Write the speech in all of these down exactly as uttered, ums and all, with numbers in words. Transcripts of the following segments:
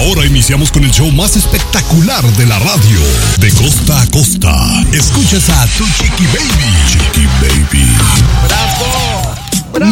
ahora iniciamos con el show más espectacular de la radio. De costa a costa, escuchas a tu Chiqui Baby. Chiqui Baby. ¡Bravo! ¡Bravo!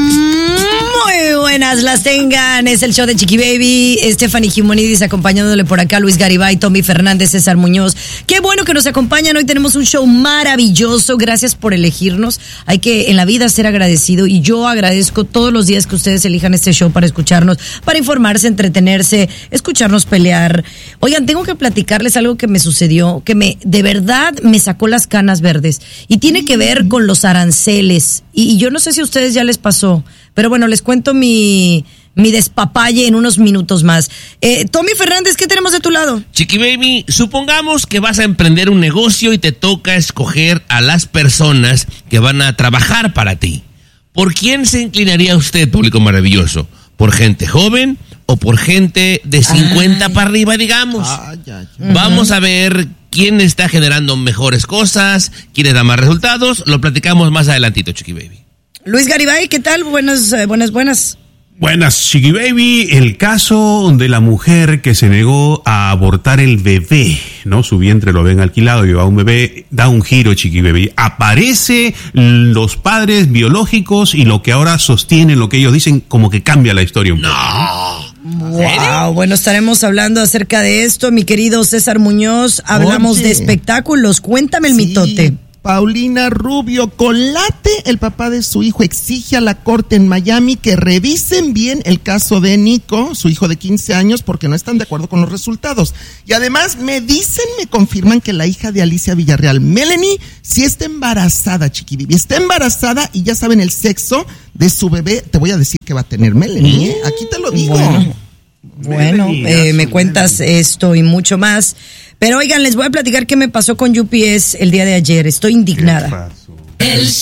Muy buenas las tengan, es el show de Chiqui Baby. Stephanie Jimonidis acompañándole por acá, Luis Garibay, Tommy Fernández, César Muñoz. Qué bueno que nos acompañan, hoy tenemos un show maravilloso, gracias por elegirnos. Hay que en la vida ser agradecido y yo agradezco todos los días que ustedes elijan este show para escucharnos, para informarse, entretenerse, escucharnos pelear. Oigan, tengo que platicarles algo que me sucedió, que me de verdad me sacó las canas verdes y tiene que ver con los aranceles y, y yo no sé si a ustedes ya les pasó, pero bueno, les cuento mi, mi despapalle en unos minutos más. Eh, Tommy Fernández, ¿qué tenemos de tu lado? Chiqui Baby, supongamos que vas a emprender un negocio y te toca escoger a las personas que van a trabajar para ti. ¿Por quién se inclinaría usted, público maravilloso? ¿Por gente joven o por gente de cincuenta ay. Para arriba, digamos? Ay, ay, ay. Vamos a ver quién está generando mejores cosas, quién da más resultados. Lo platicamos más adelantito, Chiqui Baby. Luis Garibay, ¿qué tal? Buenas, eh, buenas, buenas. Buenas, Chiqui Baby. El caso de la mujer que se negó a abortar el bebé, ¿no? Su vientre lo habían alquilado, llevaba un bebé, da un giro, Chiqui Baby. Aparece los padres biológicos y lo que ahora sostienen, lo que ellos dicen, como que cambia la historia un poco. No. Wow, bueno, estaremos hablando acerca de esto, mi querido César Muñoz. Hablamos Oye. de espectáculos. Cuéntame el sí. mitote. Paulina Rubio Colate, el papá de su hijo, exige a la corte en Miami que revisen bien el caso de Nico, su hijo de quince años, porque no están de acuerdo con los resultados. Y además me dicen, me confirman que la hija de Alicia Villarreal, Melanie, sí está embarazada, Chiqui Baby. Está embarazada y ya saben el sexo de su bebé. Te voy a decir que va a tener Melanie, ¿eh? Aquí te lo digo. Bueno, bueno eh, me cuentas esto y mucho más. Pero oigan, les voy a platicar qué me pasó con U P S el día de ayer. Estoy indignada. ¿Qué pasó?